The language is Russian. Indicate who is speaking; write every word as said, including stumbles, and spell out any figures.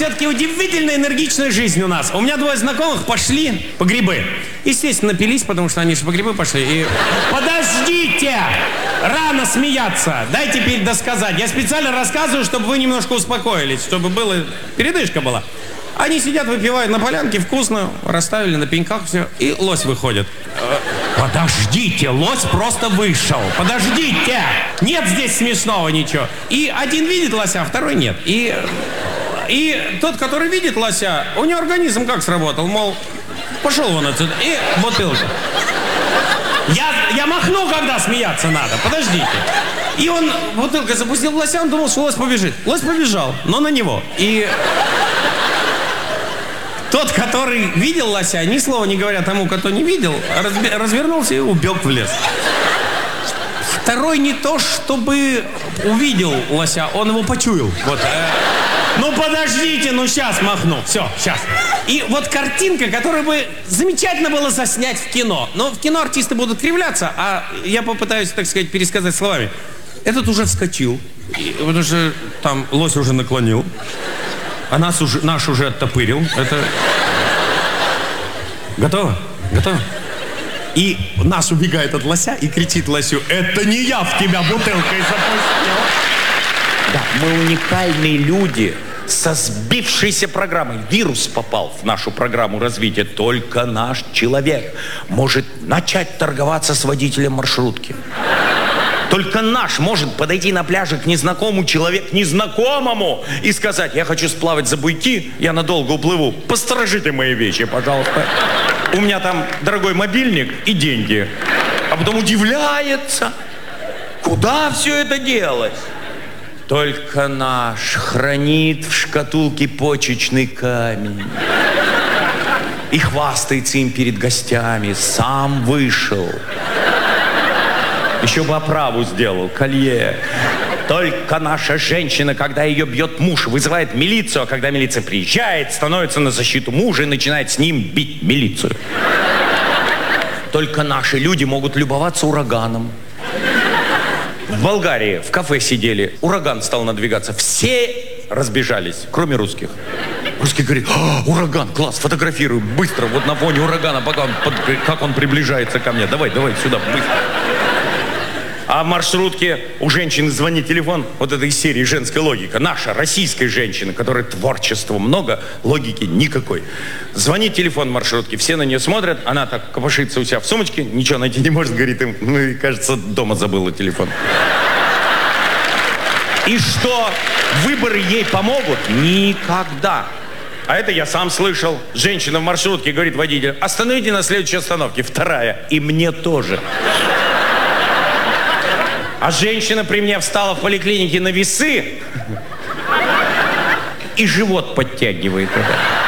Speaker 1: все-таки удивительно энергичная жизнь у нас. У меня двое знакомых пошли по грибы. Естественно, напились, потому что они же по грибы пошли. И... Подождите! Рано смеяться. Дайте теперь досказать. Я специально рассказываю, чтобы вы немножко успокоились, чтобы была передышка была. Они сидят, выпивают на полянке, вкусно, расставили на пеньках все, и лось выходит. Подождите, лось просто вышел. Подождите! Нет здесь смешного ничего. И один видит лося, а второй нет. И, и тот, который видит лося, у него организм как сработал? Мол, пошел вон отсюда. И бутылка. Я, я махну, когда смеяться надо. Подождите. И он бутылкой запустил в лося, он думал, что лось побежит. Лось побежал, но на него. И... Тот, который видел лося, ни слова не говоря тому, кто не видел, разби- развернулся и убег в лес. Второй не то, чтобы увидел лося, он его почуял. Вот. Ну подождите, ну сейчас махну. Все, сейчас. И вот картинка, которую бы замечательно было заснять в кино. Но в кино артисты будут кривляться, а я попытаюсь, так сказать, пересказать словами. Этот уже вскочил, и, потому что там лось уже наклонил. А нас уже, наш уже оттопырил. Это... Готово? Готово? И наш убегает от лося и кричит лосю: это не я в тебя бутылкой запустил.
Speaker 2: Да, мы уникальные люди со сбившейся программой. Вирус попал в нашу программу развития. Только наш человек может начать торговаться с водителем маршрутки. Только наш может подойти на пляже к незнакомому человеку, незнакомому, и сказать: я хочу сплавать за буйки, я надолго уплыву, посторожите мои вещи, пожалуйста. У меня там дорогой мобильник и деньги. А потом удивляется, куда все это делать? Только наш хранит в шкатулке почечный камень. И хвастается им перед гостями, сам вышел. Еще бы оправу сделал, колье. Только наша женщина, когда ее бьет муж, вызывает милицию, а когда милиция приезжает, становится на защиту мужа и начинает с ним бить милицию. Только наши люди могут любоваться ураганом. В Болгарии в кафе сидели, ураган стал надвигаться, все разбежались, кроме русских. Русские говорят: а, ураган, класс, фотографирую, быстро, вот на фоне урагана, пока он, под, как он приближается ко мне. Давай, давай, сюда, быстро. А в маршрутке у женщины звонит телефон, вот этой серии «Женская логика». Наша, российская женщина, которой творчества много, логики никакой. Звонит телефон в маршрутке, все на нее смотрят, она так копошится у себя в сумочке, ничего найти не может, говорит им: ну и, кажется, дома забыла телефон. И что, выборы ей помогут? Никогда. А это я сам слышал. Женщина в маршрутке говорит водителю: остановите на следующей остановке. Вторая. И мне тоже. А женщина при мне встала в поликлинике на весы и живот подтягивает.